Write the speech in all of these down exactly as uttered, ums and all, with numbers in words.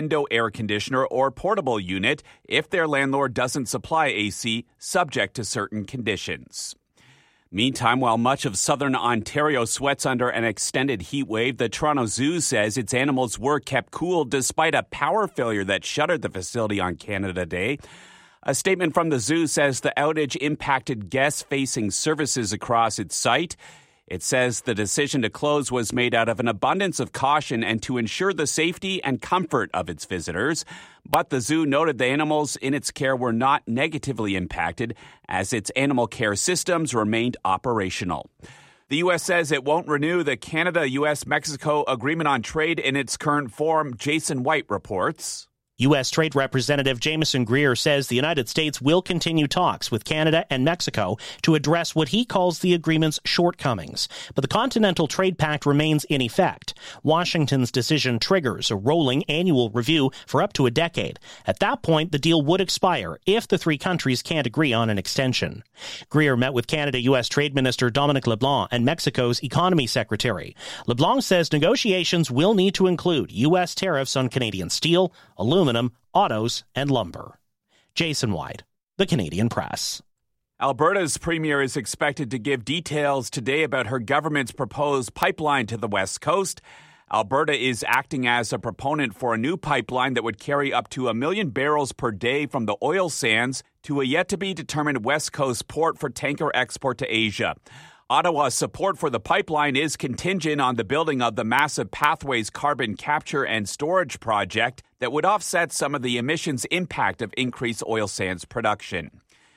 window air conditioner or portable unit if their landlord doesn't supply A C, subject to certain conditions. Meantime, while much of southern Ontario sweats under an extended heat wave, the Toronto Zoo says its animals were kept cool despite a power failure that shuttered the facility on Canada Day. A statement from the zoo says the outage impacted guests facing services across its site. It says the decision to close was made out of an abundance of caution and to ensure the safety and comfort of its visitors. But the zoo noted the animals in its care were not negatively impacted as its animal care systems remained operational. The U S says it won't renew the Canada-U S Mexico Agreement on Trade in its current form. Jason White reports. U S. Trade Representative Jameson Greer says the United States will continue talks with Canada and Mexico to address what he calls the agreement's shortcomings. But the Continental Trade Pact remains in effect. Washington's decision triggers a rolling annual review for up to a decade. At that point, the deal would expire if the three countries can't agree on an extension. Greer met with Canada-U S. Trade Minister Dominic LeBlanc and Mexico's Economy Secretary. LeBlanc says negotiations will need to include U S tariffs on Canadian steel, aluminum, aluminum, autos, and lumber. Jason White, The Canadian Press. Alberta's premier is expected to give details today about her government's proposed pipeline to the West Coast. Alberta is acting as a proponent for a new pipeline that would carry up to a million barrels per day from the oil sands to a yet-to-be-determined West Coast port for tanker export to Asia. Ottawa's support for the pipeline is contingent on the building of the Massive Pathways carbon capture and storage project that would offset some of the emissions impact of increased oil sands production.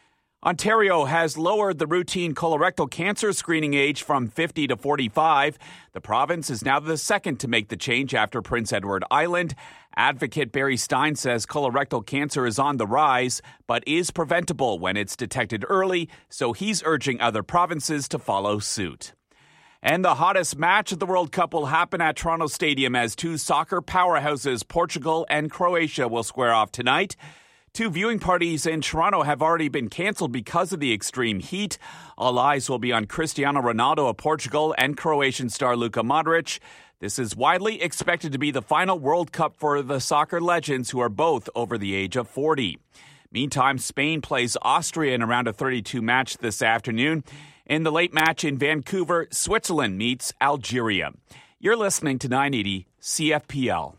Ontario has lowered the routine colorectal cancer screening age from fifty to forty-five. The province is now the second to make the change after Prince Edward Island. Advocate Barry Stein says colorectal cancer is on the rise, but is preventable when it's detected early, so he's urging other provinces to follow suit. And the hottest match of the World Cup will happen at Toronto Stadium as two soccer powerhouses, Portugal and Croatia, will square off tonight. Two viewing parties in Toronto have already been canceled because of the extreme heat. All eyes will be on Cristiano Ronaldo of Portugal and Croatian star Luka Modric. This is widely expected to be the final World Cup for the soccer legends who are both over the age of forty. Meantime, Spain plays Austria in a round of thirty-two match this afternoon. In the late match in Vancouver, Switzerland meets Algeria. You're listening to nine eighty C F P L.